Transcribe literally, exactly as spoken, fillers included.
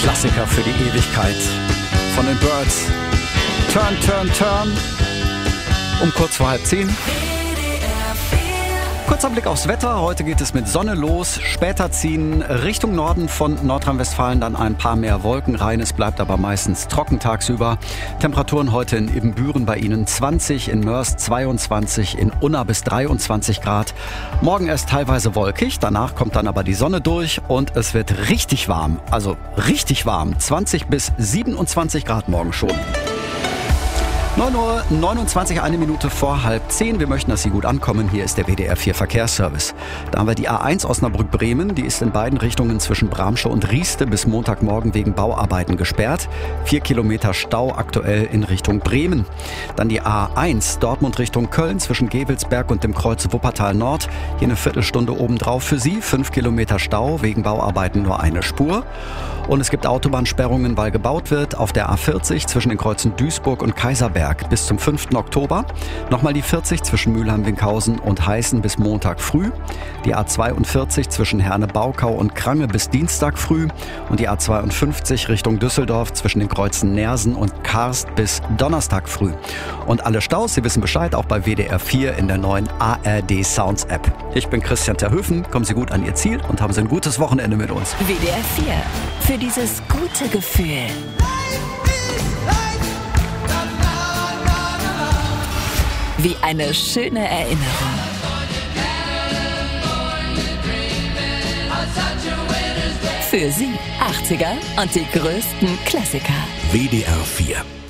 Klassiker für die Ewigkeit von den Birds. Turn, turn, turn. Um kurz vor halb zehn. Kurzer Blick aufs Wetter. Heute geht es mit Sonne los. Später ziehen Richtung Norden von Nordrhein-Westfalen dann ein paar mehr Wolken rein. Es bleibt aber meistens trocken tagsüber. Temperaturen heute in Ibbenbüren bei Ihnen zwanzig, in Mörs zweiundzwanzig, in Unna bis dreiundzwanzig Grad. Morgen erst teilweise wolkig, danach kommt dann aber die Sonne durch und es wird richtig warm. Also richtig warm. zwanzig bis siebenundzwanzig Grad morgen schon. neun Uhr neunundzwanzig, eine Minute vor halb zehn. Wir möchten, dass Sie gut ankommen. Hier ist der W D R vier Verkehrsservice. Da haben wir die A eins Osnabrück-Bremen. Die ist in beiden Richtungen zwischen Bramsche und Rieste bis Montagmorgen wegen Bauarbeiten gesperrt. Vier Kilometer Stau aktuell in Richtung Bremen. Dann die A eins Dortmund Richtung Köln zwischen Gevelsberg und dem Kreuz Wuppertal Nord. Hier eine Viertelstunde obendrauf für Sie. Fünf Kilometer Stau, wegen Bauarbeiten nur eine Spur. Und es gibt Autobahnsperrungen, weil gebaut wird auf der A vierzig zwischen den Kreuzen Duisburg und Kaiserberg bis zum fünften Oktober. Nochmal die vierzig zwischen Mülheim-Winkhausen und Heißen bis Montag früh. Die A zweiundvierzig zwischen Herne-Baukau und Krange bis Dienstag früh. Und die A zweiundfünfzig Richtung Düsseldorf zwischen den Kreuzen Nersen und Karst bis Donnerstag früh. Und alle Staus, Sie wissen Bescheid, auch bei W D R vier in der neuen A R D Sounds App. Ich bin Christian Terhöfen. Kommen Sie gut an Ihr Ziel und haben Sie ein gutes Wochenende mit uns. W D R vier. Für dieses gute Gefühl. Wie eine schöne Erinnerung. Für Sie achtziger und die größten Klassiker. W D R vier.